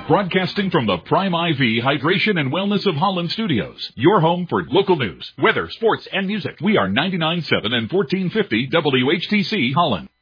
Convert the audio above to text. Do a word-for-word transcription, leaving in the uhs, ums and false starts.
Broadcasting from the Prime I V Hydration and Wellness of Holland Studios. Your home for local news, weather, sports, and music. We are ninety-nine point seven and fourteen fifty W H T C Holland.